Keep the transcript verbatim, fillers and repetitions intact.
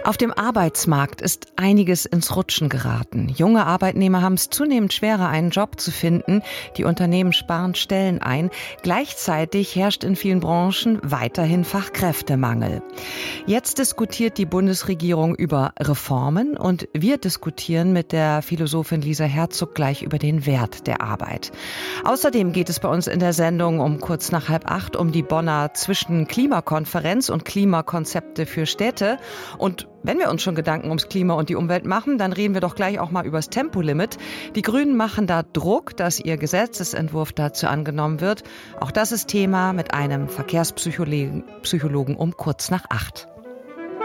Auf dem Arbeitsmarkt ist einiges ins Rutschen geraten. Junge Arbeitnehmer haben es zunehmend schwerer, einen Job zu finden. Die Unternehmen sparen Stellen ein. Gleichzeitig herrscht in vielen Branchen weiterhin Fachkräftemangel. Jetzt diskutiert die Bundesregierung über Reformen und wir diskutieren mit der Philosophin Lisa Herzog gleich über den Wert der Arbeit. Außerdem geht es bei uns in der Sendung um kurz nach halb acht um die Bonner Zwischen-Klimakonferenz und Klimakonzepte für Städte. Und wenn wir uns schon Gedanken ums Klima und die Umwelt machen, dann reden wir doch gleich auch mal übers Tempolimit. Die Grünen machen da Druck, dass ihr Gesetzesentwurf dazu angenommen wird. Auch das ist Thema mit einem Verkehrspsychologen Psychologen um kurz nach acht.